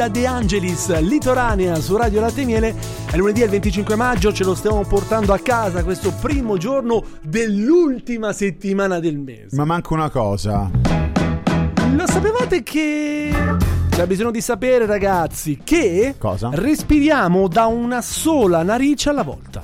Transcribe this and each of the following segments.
De Angelis, Litoranea su Radio Latte e Miele. È lunedì, il 25 maggio, ce lo stiamo portando a casa questo primo giorno dell'ultima settimana del mese. Ma manca una cosa. Lo sapevate che... C'è bisogno di sapere, ragazzi, che... Cosa? Respiriamo da una sola narice alla volta.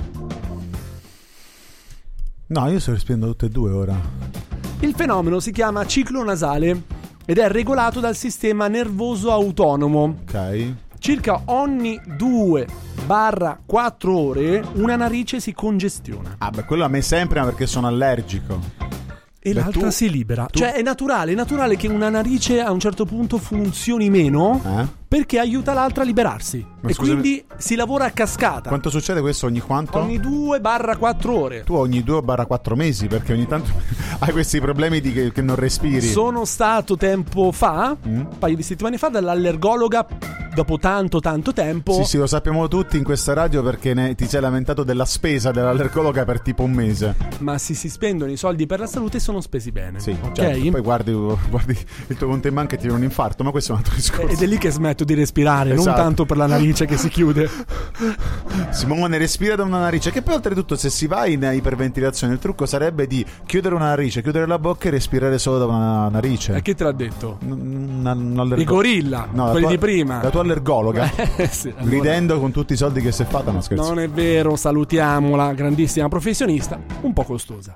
No, io sto respirando tutte e due ora. Il fenomeno si chiama ciclo nasale ed è regolato dal sistema nervoso autonomo. Ok. Circa ogni 2/4 ore una narice si congestiona. Ah, beh, quello a me sempre, ma perché sono allergico. E Beh, l'altra si libera. Cioè è naturale che una narice a un certo punto funzioni meno perché aiuta l'altra a liberarsi. Ma e scusami, quindi si lavora a cascata. Quanto succede questo ogni quanto? Ogni 2/4 ore. Tu ogni 2/4 mesi, perché ogni tanto hai questi problemi di che non respiri. Sono stato tempo fa, un paio di settimane fa, dall'allergologa dopo tanto tempo. Sì, lo sappiamo tutti in questa radio perché ti sei lamentato della spesa dell'allergologa per tipo un mese. Ma si spendono i soldi per la salute e sono spesi bene. Sì, ok? certo. Poi guardi il tuo conto in banca e ti viene un infarto, ma questo è un altro discorso. Ed è lì che smetto di respirare, Esatto. non tanto per la narice che si chiude. Simone respira da una narice, che poi oltretutto se si va in iperventilazione il trucco sarebbe di chiudere una narice, chiudere la bocca e respirare solo da una narice. E che te l'ha detto? I gorilla, no, quelli di prima. La tua allergologa. Sì, allora. Ridendo con tutti i soldi che si è fatta, no scherzo. Non è vero, salutiamola, grandissima professionista, un po' costosa.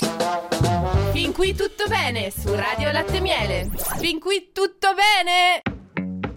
Fin qui tutto bene su Radio Latte e Miele. Fin qui tutto bene.